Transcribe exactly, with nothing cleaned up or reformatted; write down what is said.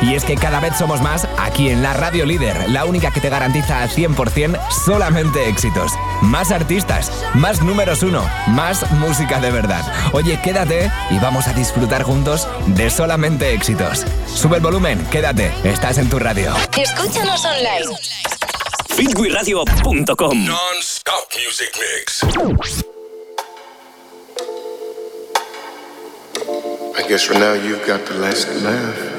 Y es que cada vez somos más aquí en la Radio Líder, la única que te garantiza al cien por ciento solamente éxitos. Más artistas, más números uno, más música de verdad. Oye, quédate y vamos a disfrutar juntos de solamente éxitos. Sube el volumen, quédate, estás en tu radio. Escúchanos online. fit we radio punto com. Non-stop music mix. I guess for now you've got the last laugh.